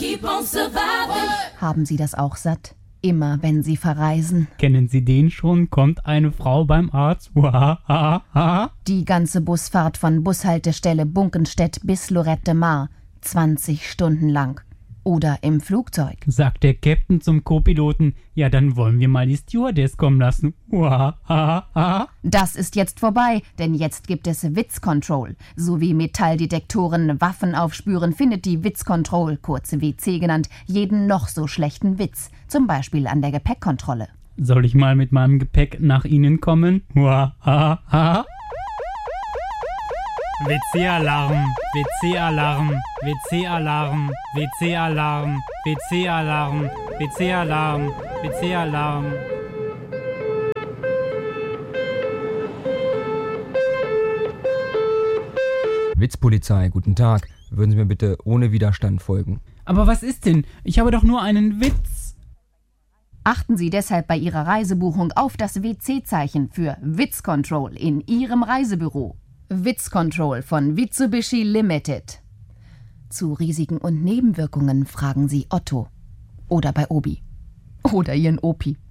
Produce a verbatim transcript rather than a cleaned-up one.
keep on surviving. Haben Sie das auch satt? Immer wenn Sie verreisen. Kennen Sie den schon? Kommt eine Frau beim Arzt? Uahaha. Die ganze Busfahrt von Bushaltestelle Bunkenstedt bis Lorette Mar. zwanzig Stunden lang. Oder im Flugzeug. Sagt der Captain zum Co-Piloten, ja, dann wollen wir mal die Stewardess kommen lassen. Uahaha. Das ist jetzt vorbei, denn jetzt gibt es Witz-Control. So wie Metalldetektoren Waffen aufspüren, findet die Witz-Control, kurz W C genannt, jeden noch so schlechten Witz. Zum Beispiel an der Gepäckkontrolle. Soll ich mal mit meinem Gepäck nach Ihnen kommen? Uahaha. W C-Alarm, W C-Alarm, W C-Alarm, W C-Alarm, W C-Alarm, W C-Alarm, W C-Alarm. Witzpolizei, guten Tag. Würden Sie mir bitte ohne Widerstand folgen? Aber was ist denn? Ich habe doch nur einen Witz. Achten Sie deshalb bei Ihrer Reisebuchung auf das W C-Zeichen für Witz-Control in Ihrem Reisebüro. Witz-Control von Mitsubishi Limited. Zu Risiken und Nebenwirkungen fragen Sie Otto. Oder bei Obi. Oder Ihren Opi.